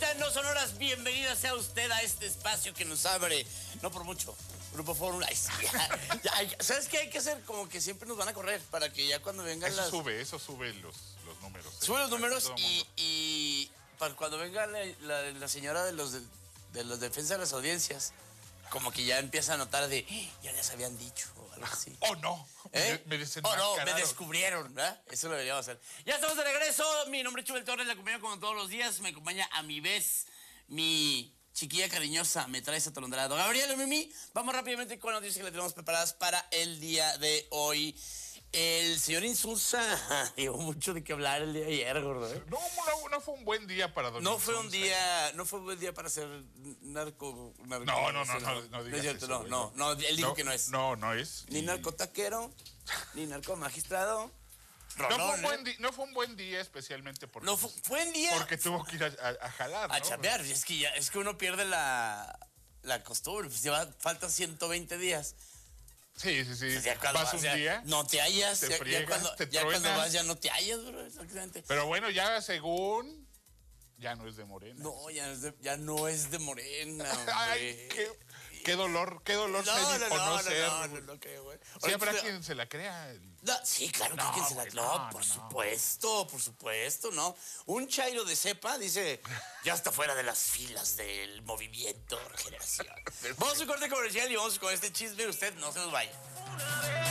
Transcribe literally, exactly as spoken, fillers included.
señorita No Sonoras, bienvenida sea usted a este espacio que nos abre, no por mucho, Grupo Fórmula. Ay, sí, ya, ya, ¿sabes qué hay que hacer? Como que siempre nos van a correr para que ya cuando vengan eso las... sube, eso sube los, los números. ¿eh? Sube los números Todo y, mundo. y para cuando venga la, la, la señora de los de, de los defensa de las audiencias, como que ya empieza a notar de, "Eh, ya les habían dicho", o algo así. ¡Oh, no! ¿Eh? Me, me Oh, no, me desenmascararon. descubrieron, ¿verdad? Eso lo deberíamos hacer. Ya estamos de regreso. Mi nombre es Chubel Torres, la acompaño como todos los días. Me acompaña a mi vez, mi chiquilla cariñosa, me trae atolondrado. Gabriel y Mimi, vamos rápidamente con las noticias que le tenemos preparadas para el día de hoy. El señor Insulza dio mucho de qué hablar el día de ayer, gordo, ¿eh? No, no, no fue un buen día para Don No fue un Insunza. día, no fue un buen día para ser narco, narco No, no, no, no, no, no digas es cierto, eso, no, güey, no, no, él dijo que no es. No, no es. Ni y- narcotaquero, ni narcomagistrado. No fue, un Rolón, buen ¿eh? di- no fue un buen día especialmente porque, No, fue, fue en día porque tuvo que ir a, a- a jalar, ¿no? a chambear. Es que, ya, es que uno pierde la, la costumbre. Pues lleva, faltan ciento veinte días. Sí, sí, sí. Pues ya cuando Vas vas, un ya día, no te hallas. te ya, ya friegas, cuando, te ya cuando truenas. vas ya no te hallas, bro. Exactamente. pero bueno, ya según, ya no es de Morena. No, ya, no es de, ya no es de Morena, Ay, hombre. qué, qué dolor, qué dolor No, ser no, y no, no, conocer. no, no, no, qué güey. Sí, habrá Ahorita- quien se la crea. el- No, sí, claro que No, quien se la... güey, No, no, por no, no. supuesto, por supuesto, ¿no? Un chairo de cepa dice, ya está fuera de las filas del movimiento Regeneración. Vamos a un corte comercial y vamos con este chisme. Usted no se nos vaya.